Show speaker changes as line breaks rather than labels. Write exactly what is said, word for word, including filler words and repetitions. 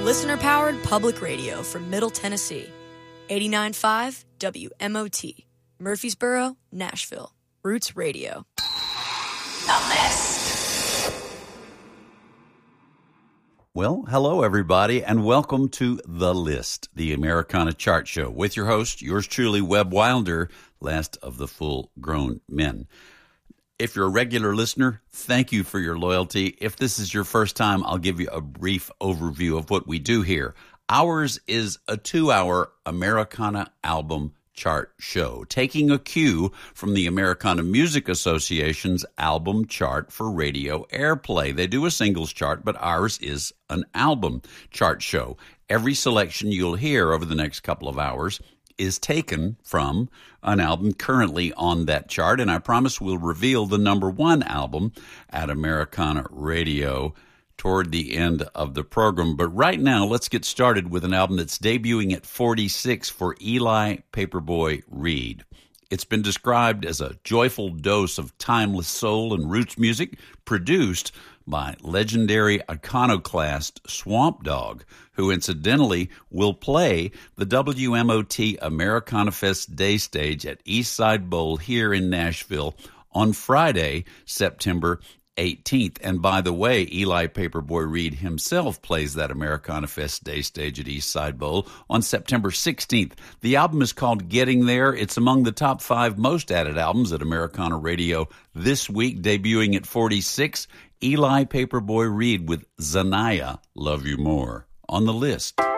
Listener-powered public radio from Middle Tennessee. eighty-nine point five W M O T. Murfreesboro, Nashville. Roots Radio. The List.
Well, hello, everybody, and welcome to The List, the Americana Chart Show, with your host, yours truly, Webb Wilder, last of the full-grown men. If you're a regular listener, thank you for your loyalty. If this is your first time, I'll give you a brief overview of what we do here. Ours is a two-hour Americana album chart show, taking a cue from the Americana Music Association's album chart for radio airplay. They do a singles chart, but ours is an album chart show. Every selection you'll hear over the next couple of hours is taken from an album currently on that chart, and I promise we'll reveal the number one album at Americana Radio toward the end of the program. But right now, let's get started with an album that's debuting at forty-six for Eli Paperboy Reed. It's been described as a joyful dose of timeless soul and roots music produced by legendary iconoclast Swamp Dogg, who incidentally will play the W M O T Americana Fest Day Stage at Eastside Bowl here in Nashville on Friday, September eighteenth. And by the way, Eli Paperboy Reed himself plays that Americana Fest Day Stage at Eastside Bowl on September sixteenth. The album is called Getting There. It's among the top five most added albums at Americana Radio this week, debuting at forty-six. Eli Paperboy Reed with Zanaya, Love You More, on The List.